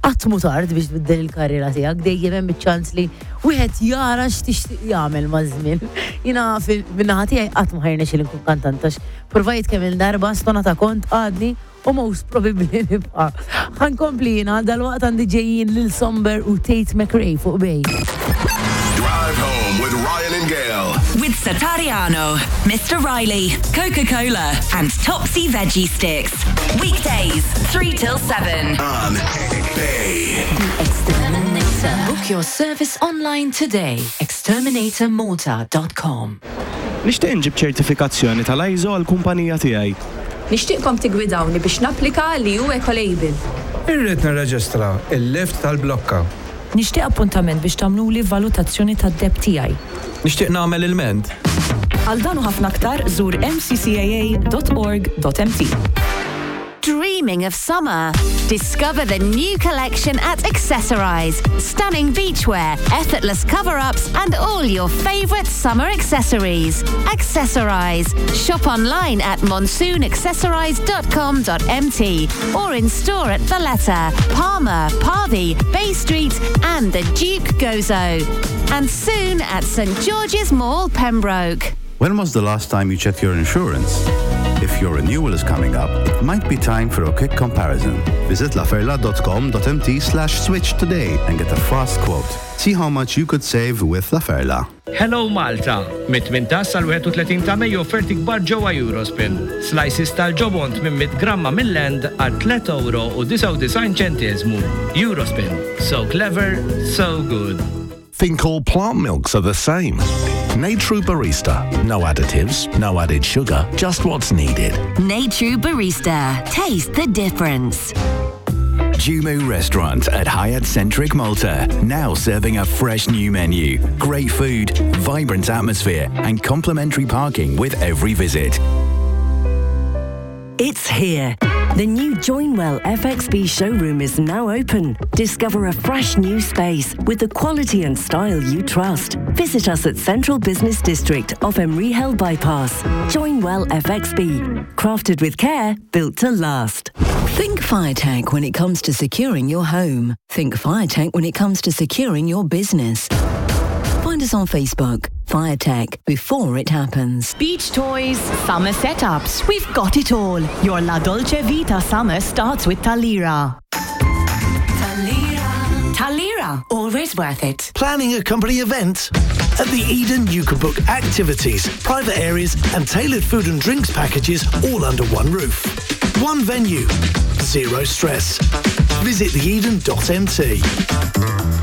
qatt mu tard biex tbiddel il-karriera tiegħek, dejjem hemm iċ-ċans li wieħed jara x'tixtieq jagħmel maż-żmien. Jiena min-naħa tiegħi qatt ma ħajrnex li nkun kantantax. Provajt kemm il-darba stona ta' kont għadni u most probably nibqa'. Ħankompli jiena dal-waqt għandi ġejjin lil Somber u Tate McRae fuq bej. Drive home with Ryan and Gail. With Satariano, Mr. Riley, Coca-Cola, and Topsy Veggie Sticks. Weekdays, 3 till 7. On Bay. Exterminator. Book your service online today. Exterminatormortar.com. Nixtieq inġib ċertifikazzjoni tal-ISO għall-kumpanija tiegħi. Nixtieqkom tigwidawni biex napplika li hu eco-label. Irrid nirreġistra il-lift tal-blokka. Nixtieq appuntament biex tagħmluli valutazzjoni tad-deb tiegħi. Nixtieq nagħmel il-ment. Għal dan u ħafna aktar żur mccaa.org.mt. Dreaming of summer? Discover the new collection at Accessorize. Stunning beachwear, effortless cover-ups, and all your favorite summer accessories. Accessorize. Shop online at monsoon-accessorize.com.mt or in store at Valletta, Palmer, Parby, Bay Street, and the Duke Gozo. And soon at St George's Mall, Pembroke. When was the last time you checked your insurance? If your renewal is coming up, it might be time for a quick comparison. Visit laferla.com.mt/switch today and get a fast quote. See how much you could save with Laferla. Hello Malta! Mit-18 sal-31 ta' Mejju offerti kbar ġewwa Eurospin. Slices tal-ġobont minn 100 gramma Midland għal €3.99. Eurospin. So clever, so good. Think all plant milks are the same. Natru Barista. No additives, no added sugar, just what's needed. Natru Barista. Taste the difference. Jumu Restaurant at Hyatt Centric Malta. Now serving a fresh new menu. Great food, vibrant atmosphere, and complimentary parking with every visit. It's here. The new Joinwell FXB showroom is now open. Discover a fresh new space with the quality and style you trust. Visit us at Central Business District off Emery Hill Bypass. Joinwell FXB. Crafted with care, built to last. Think FireTech when it comes to securing your home. Think FireTech when it comes to securing your business. Find us on Facebook. FireTech, before it happens. Beach toys, summer setups. We've got it all. Your La Dolce Vita summer starts with Talira. Talira, always worth it. Planning a company event? At the Eden, you can book activities, private areas, and tailored food and drinks packages all under one roof. One venue, zero stress. Visit theeden.mt.